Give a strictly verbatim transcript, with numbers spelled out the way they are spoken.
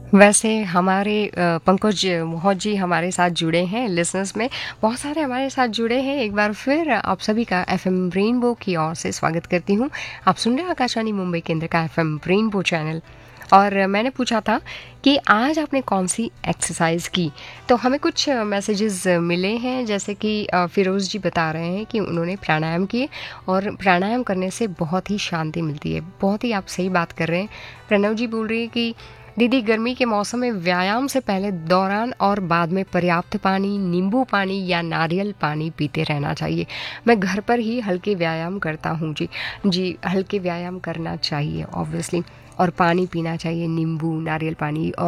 वैसे हमारे अ, पंकज मोहत जी हमारे साथ जुड़े हैं लिसनर्स में, बहुत सारे हमारे साथ जुड़े हैं। एक बार फिर आप सभी का एफएम रेनबो की ओर से स्वागत करती हूँ। आप सुन रहे हैं आकाशवाणी मुंबई केंद्र का एफएम रेनबो चैनल। और मैंने पूछा था कि आज आपने कौन सी एक्सरसाइज की, तो हमें कुछ मैसेजेस मिले हैं, जैसे कि अ, फिरोज़ जी बता रहे हैं कि उन्होंने प्राणायाम किए और प्राणायाम करने से बहुत ही शांति मिलती है। बहुत ही आप सही बात कर रहे हैं। प्रणव जी बोल रही है कि दीदी गर्मी के मौसम में व्यायाम से पहले, दौरान और बाद में पर्याप्त पानी, नींबू पानी या नारियल पानी पीते रहना चाहिए। मैं घर पर ही हल्के व्यायाम करता हूँ जी। जी, हल्के व्यायाम करना चाहिए ऑब्वियसली, और पानी पीना चाहिए, नींबू, नारियल पानी। और